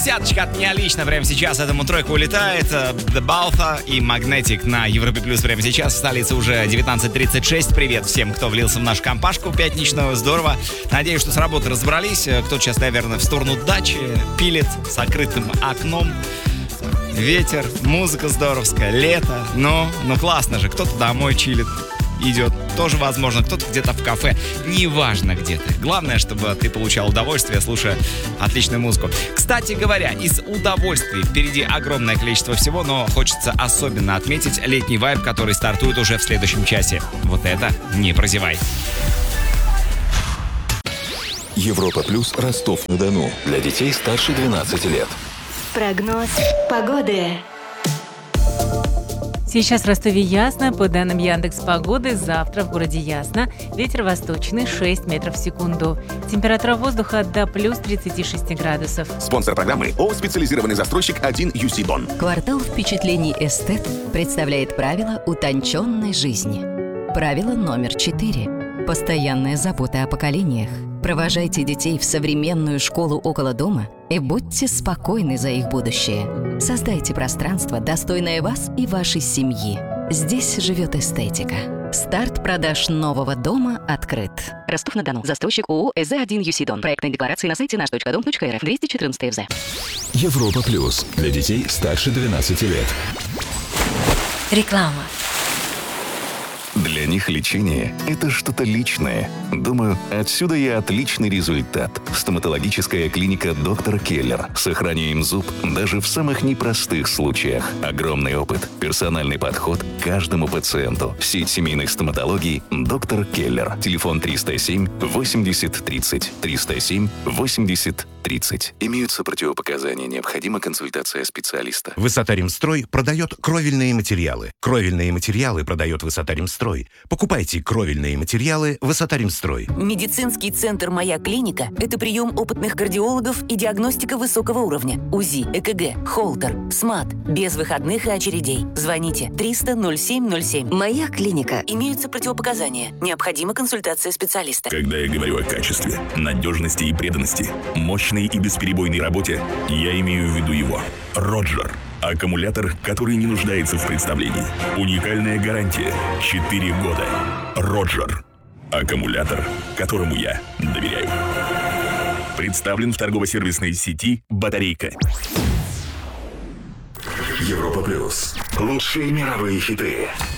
Десяточка от меня лично прямо сейчас этому треку улетает. The Baltha и Magnetic на Европе Плюс прямо сейчас. В столице уже 19:36. Привет всем, кто влился в нашу компашку пятничную. Здорово. Надеюсь, что с работы разобрались. Кто-то сейчас, наверное, в сторону дачи пилит с открытым окном. Ветер, музыка здоровская, лето. Ну классно же. Кто-то домой чилит, идет. Тоже возможно, кто-то где-то в кафе. Неважно, где ты. Главное, чтобы ты получал удовольствие, слушая отличную музыку. Кстати говоря, из удовольствий впереди огромное количество всего, но хочется особенно отметить летний вайб, который стартует уже в следующем часе. Вот это не прозевай. Европа Плюс, Ростов-на-Дону. Для детей старше 12 лет. Прогноз погоды. Сейчас в Ростове ясно. По данным Яндекс.Погоды, завтра в городе ясно. Ветер восточный 6 метров в секунду. Температура воздуха до плюс 36 градусов. Спонсор программы ООО «Специализированный застройщик 1 UC Дон». Квартал впечатлений «Эстет» представляет правила утонченной жизни. Правило номер 4. Постоянная забота о поколениях. Провожайте детей в современную школу около дома и будьте спокойны за их будущее. Создайте пространство, достойное вас и вашей семьи. Здесь живет эстетика. Старт продаж нового дома открыт. Ростов-на-Дону. Застройщик ООО «СЗ1 ЮСИ Дон». Проектные декларации на сайте наш.дом.рф. 214 ФЗ. Европа Плюс. Для детей старше 12 лет. Реклама. Для них лечение – это что-то личное. Думаю, отсюда и отличный результат. Стоматологическая клиника «Доктор Келлер». Сохраняем зуб даже в самых непростых случаях. Огромный опыт, персональный подход к каждому пациенту. Сеть семейных стоматологий «Доктор Келлер». Телефон 307 80 30. 307 80 30. Имеются противопоказания. Необходима консультация специалиста. Высота-Ремстрой продает кровельные материалы. Кровельные материалы продает Высота-Ремстрой. Покупайте кровельные материалы Высота-Ремстрой. Медицинский центр «Моя клиника» — это прием опытных кардиологов и диагностика высокого уровня. УЗИ, ЭКГ, холтер, СМАТ. Без выходных и очередей. Звоните 300-07-07. Моя клиника. Имеются противопоказания. Необходима консультация специалиста. Когда я говорю о качестве, надежности и преданности, мощной и бесперебойной работе, я имею в виду его. Роджер. Аккумулятор, который не нуждается в представлении. Уникальная гарантия. 4 года. Роджер. Аккумулятор, которому я доверяю. Представлен в торгово-сервисной сети «Батарейка». Европа Плюс. Лучшие мировые хиты.